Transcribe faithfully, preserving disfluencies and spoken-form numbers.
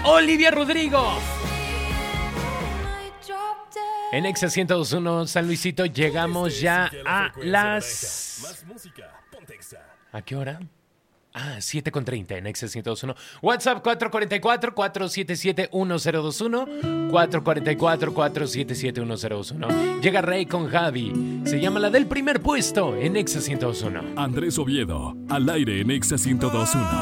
Olivia Rodrigo. En Exa ciento dos punto uno San Luisito llegamos ya a las... ¿A qué hora? Ah, siete con treinta en Exa ciento dos punto uno. WhatsApp cuatro cuatro cuatro, cuatro siete siete, uno cero dos uno. cuatro cuatro cuatro, cuatro siete siete, uno cero dos uno. Llega Rey con Javi. Se llama la del primer puesto en Exa ciento dos punto uno. Andrés Oviedo, al aire en Exa ciento dos punto uno.